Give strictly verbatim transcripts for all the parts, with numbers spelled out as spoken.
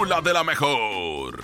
Chula de la Mejor.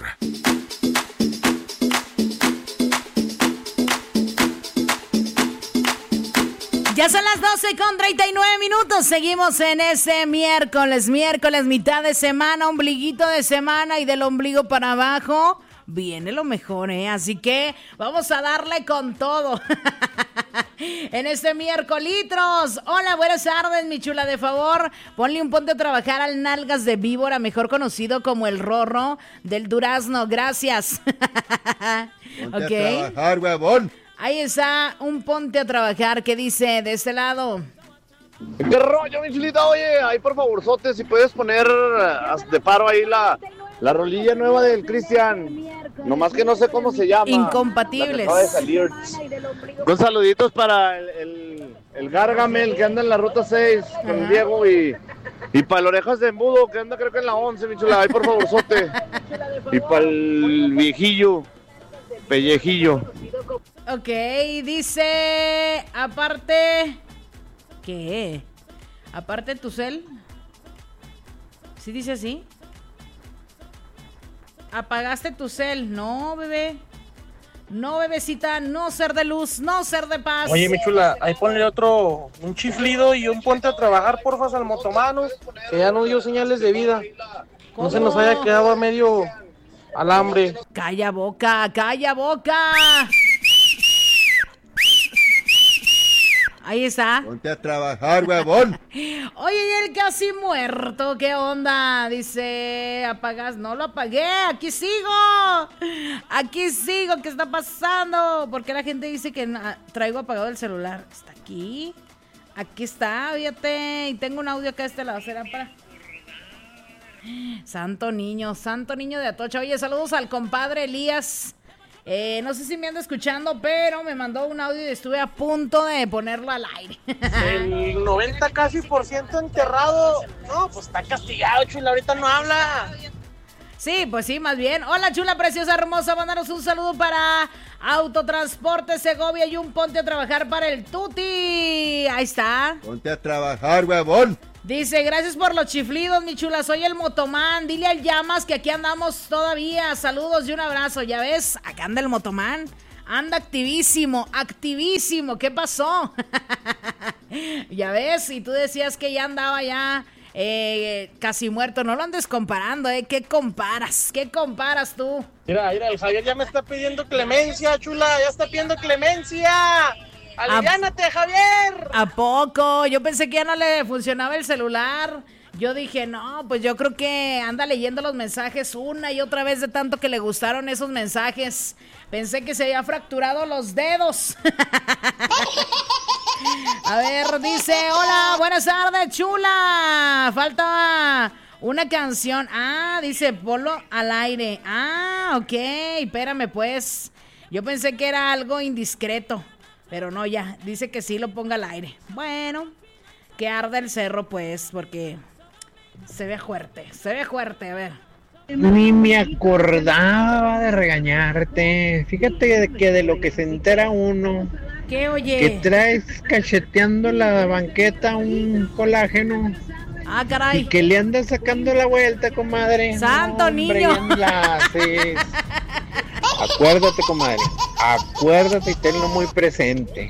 Ya son las doce con treinta y nueve minutos. Seguimos en este miércoles, miércoles, mitad de semana, ombliguito de semana, y del ombligo para abajo viene lo mejor, ¿eh? Así que vamos a darle con todo. En este miércolitros. Hola, buenas tardes, mi chula, de favor, ponle un ponte a trabajar al Nalgas de Víbora, mejor conocido como el Rorro del Durazno. Gracias. Ponte okay. a trabajar, huevón. Ahí está, un ponte a trabajar que dice de este lado. ¿Qué rollo, mi chulita? Oye, ahí por favor, Sote, si puedes poner de paro ahí la, la rolilla nueva del Cristian. Nomás que no sé cómo se llama. Incompatibles. Acaba de salir. Con saluditos para el, el, el Gargamel que anda en la ruta seis con el Diego, y, y para el Orejas de Embudo que anda creo que en la once, mi chula. Ahí por favor, Sote. Y para el viejillo, pellejillo. Ok, dice, aparte, ¿qué? Aparte tu cel, ¿sí dice así? Apagaste tu cel, no, bebé, no, bebecita, no ser de luz, no ser de paz. Oye, mi chula, ahí ponle otro, un chiflido y un ponte a trabajar, porfas, al motomano, que ya no dio señales de vida. ¿Cómo? No se nos haya quedado a medio alambre. Calla boca, calla boca. Ahí está. Ponte a trabajar, huevón. Oye, y el casi muerto, ¿qué onda? Dice, apagas. No lo apagué, aquí sigo. Aquí sigo, ¿qué está pasando? ¿Por qué la gente dice que na- traigo apagado el celular? Está aquí. Aquí está, fíjate. Y tengo un audio acá de este lado, ¿será para...? Santo niño, santo niño de Atocha. Oye, saludos al compadre Elías. Eh, no sé si me anda escuchando, pero me mandó un audio y estuve a punto de ponerlo al aire. El noventa casi por ciento enterrado. No, pues está castigado, chula, ahorita no habla. Sí, pues sí, más bien. Hola, chula, preciosa, hermosa. Mándanos un saludo para Autotransporte Segovia y un ponte a trabajar para el Tuti. Ahí está. Ponte a trabajar, huevón. Dice, gracias por los chiflidos, mi chula, soy el Motomán, dile al Llamas que aquí andamos todavía, saludos y un abrazo. Ya ves, acá anda el Motomán, anda activísimo, activísimo, ¿qué pasó? Ya ves, y tú decías que ya andaba ya eh, casi muerto, no lo andes comparando, ¿eh? ¿Qué comparas? ¿Qué comparas tú? Mira, mira, el Javier ya me está pidiendo clemencia, chula, ya está pidiendo clemencia. ¡Aliviánate, Javier! ¿A poco? Yo pensé que ya no le funcionaba el celular. Yo dije, no, pues yo creo que anda leyendo los mensajes una y otra vez de tanto que le gustaron esos mensajes. Pensé que se había fracturado los dedos. A ver, dice, hola, buenas tardes, chula. Falta una canción. Ah, dice, ponlo al aire. Ah, ok, espérame pues. Yo pensé que era algo indiscreto. Pero no, ya, dice que sí lo ponga al aire. Bueno, que arda el cerro, pues, porque se ve fuerte, se ve fuerte, a ver. Ni me acordaba de regañarte. Fíjate que de lo que se entera uno, ¿Qué, oye? que traes cacheteando la banqueta un colágeno. Ah, caray. Y que le andas sacando la vuelta, comadre. ¡Santo no, hombre, niño! ya no la haces. Acuérdate, comadre, acuérdate y tenlo muy presente.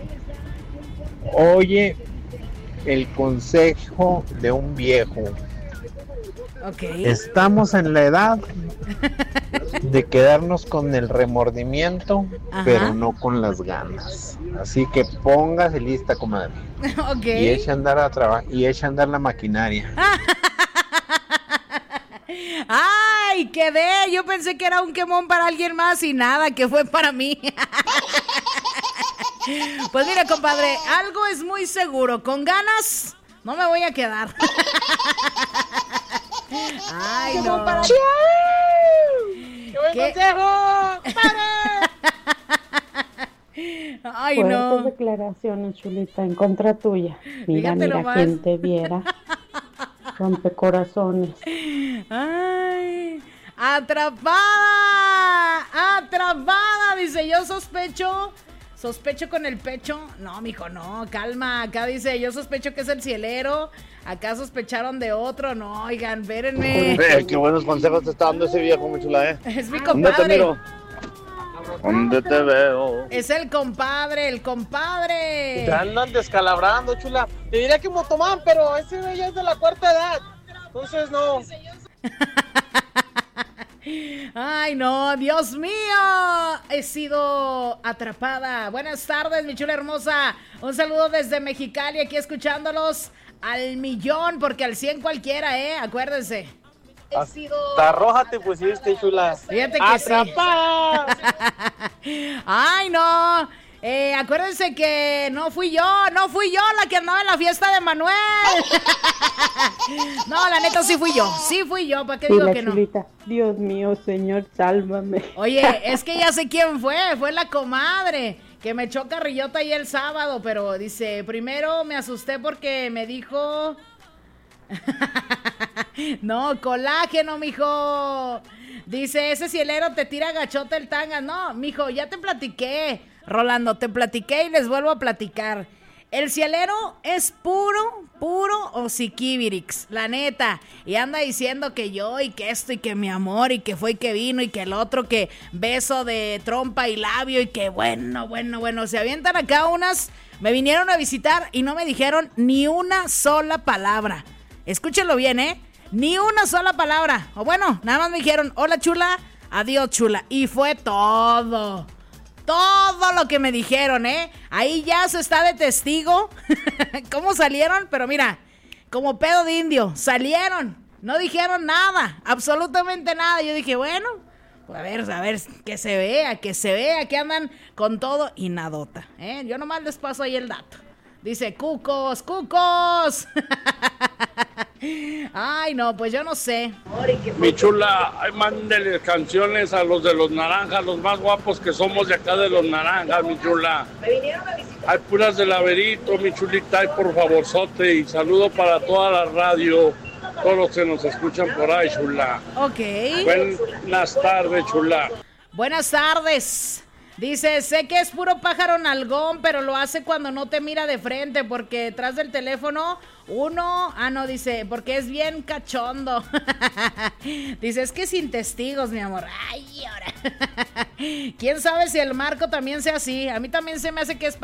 Oye el consejo de un viejo. Okay. Estamos en la edad de quedarnos con el remordimiento, Ajá. pero no con las ganas. Así que póngase lista, comadre. Ok. Y echa a andar a trabajar y echa a andar la maquinaria. ¡Ay, quedé! Yo pensé que era un quemón para alguien más y nada, que fue para mí. Pues mira, compadre, algo es muy seguro. Con ganas no me voy a quedar. ¡Ay, no! ¡Qué buen consejo! ¡Ay, Fuertes no! declaraciones, chulita, en contra tuya. Mira, Fíjate mira, nomás. quien te viera. Rompecorazones. ¡Ay! ¡Atrapada! ¡Atrapada! Dice, yo sospecho, Sospecho con el pecho. No, mijo, no, calma. Acá dice, yo sospecho que es el cielero. Acá sospecharon de otro. No, oigan, espérenme. Eh, qué buenos consejos te está dando ese viejo, mi chula, ¿eh? Es mi ¿Dónde te compadre. miro? ¿Dónde te veo? Es el compadre, el compadre. Te andan descalabrando, chula. Te diría que Motomán, pero ese güey ya es de la cuarta edad. Entonces no. Ay, no, Dios mío. He sido atrapada. Buenas tardes, mi chula hermosa. Un saludo desde Mexicali, aquí escuchándolos al millón, porque al cien cualquiera, ¿eh? Acuérdense. He sido... Hasta roja te pusiste, chula. Fíjate que ¡Atrapada! sí. Ay, no. Eh, acuérdense que no fui yo, no fui yo la que andaba en la fiesta de Manuel. No, la neta sí fui yo, sí fui yo, ¿para qué Sí, digo la que no? chulita. Dios mío, Señor, sálvame. Oye, es que ya sé quién fue, fue la comadre que me echó carrillota ahí el sábado, pero dice, primero me asusté porque me dijo... No, colágeno, mijo. Dice, ese cielero te tira gachote el tanga. No, mijo, ya te platiqué, Rolando, te platiqué y les vuelvo a platicar. El cielero es puro, puro osiquibirix, la neta. Y anda diciendo que yo y que esto y que mi amor y que fue y que vino y que el otro que beso de trompa y labio y que bueno, bueno, bueno. Se avientan acá unas, me vinieron a visitar y no me dijeron ni una sola palabra. Escúchenlo bien, ¿eh? Ni una sola palabra. O bueno, nada más me dijeron, hola chula, adiós chula. Y fue todo. Todo lo que me dijeron, ¿eh? Ahí ya se está de testigo. ¿Cómo salieron? Pero mira, como pedo de indio. Salieron. No dijeron nada. Absolutamente nada. Yo dije, bueno, pues a ver, a ver, que se vea, que se vea, que andan con todo y nadota, ¿eh? Yo nomás les paso ahí el dato. Dice, cucos, cucos. Ay, no, pues yo no sé. Mi chula, ay, mándenle canciones a los de los naranjas, los más guapos que somos de acá de los naranjas, mi chula. Hay puras de Laberito, mi chulita, ay, por favorzote. Y saludo para toda la radio, todos los que nos escuchan por ahí, chula. Ok. Buenas tardes, chula. Buenas tardes. Dice, sé que es puro pájaro nalgón, pero lo hace cuando no te mira de frente, porque detrás del teléfono uno... Ah, no, dice, porque es bien cachondo. Dice, es que sin testigos, mi amor. Ay, ahora. ¿Quién sabe si el Marco también sea así? A mí también se me hace que es